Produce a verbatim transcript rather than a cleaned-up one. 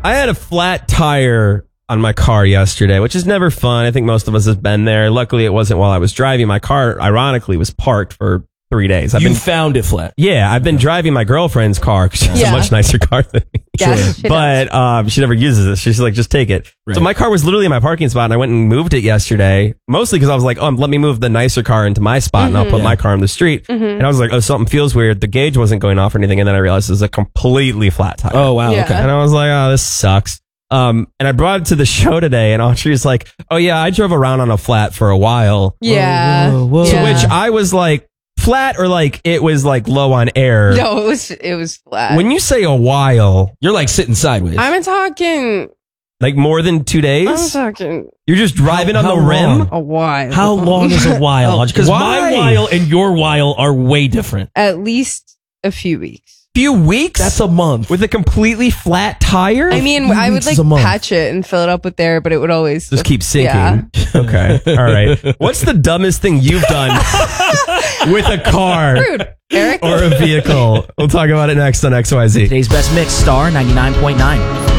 I had a flat tire on my car yesterday, which is never fun. I think most of us have been there. Luckily, it wasn't while I was driving. My car, ironically, was parked for three days. I've you been, found it flat. Yeah, I've been driving my girlfriend's car because she has Yeah. a much nicer car than me. Yeah, Sure. she But um, she never uses it. She's like, just take it. Right. So my car was literally in my parking spot, and I went and moved it yesterday, mostly because I was like, oh, let me move the nicer car into my spot, and I'll put Yeah. my car on the street. And I was like, oh, something feels weird. The gauge wasn't going off or anything, and then I realized it was a completely flat tire. Oh, wow. Yeah. Okay. And I was like, oh, this sucks. Um, and I brought it to the show today, and Audrey's like, oh, yeah, I drove around on a flat for a while. Yeah. Whoa, whoa, whoa. To Yeah. which I was like, flat or like it was like low on air? No, it was it was flat. When you say a while, You're like sitting sideways. I'm talking. like more than two I'm days? talking You're just driving How- on the how rim? long? a while. How long is a while? Because my Why? while and your while are way different. At least a few weeks. Few weeks? That's a month. with a completely flat tire? I mean, few I would weeks like is a month. patch it and fill it up with air, but it would always just keep sinking. Yeah. Okay. All right. What's the dumbest thing you've done with a car Rude, Eric. or a vehicle? We'll talk about it next on X Y Z. Today's best mix, Star ninety-nine point nine.